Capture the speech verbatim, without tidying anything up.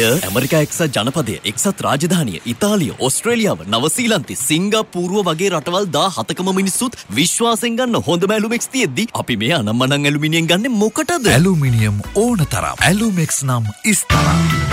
America එක්සත් ජනපදය, එක්සත් රාජධානිය, ඉතාලිය, ඕස්ට්‍රේලියාව, නවසීලන්තේ, සිංගප්පූරුව වගේ රටවල් දහසකම මිනිස්සුත් විශ්වාසයෙන් ගන්න හොඳම ඇලුමෙක්ස් තියෙද්දි අපි මේ අනම්මනම් ඇලුමිනියම් ගන්නේ මොකටද? ඇලුමිනියම් ඕන තරම්. ඇලුමෙක්ස් නම් ඉස්තරම්.